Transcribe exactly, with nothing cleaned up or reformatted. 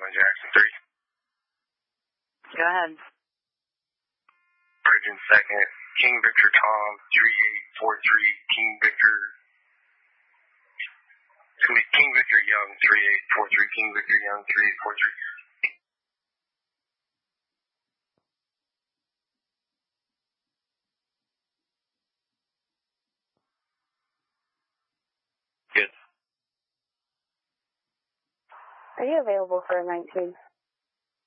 on Jackson three. Go ahead. Bridge in second. King Victor Tom, three eight four three. King Victor. King Victor Young, three eight four three. King Victor Young, three eight four three. Are you available for a nineteen?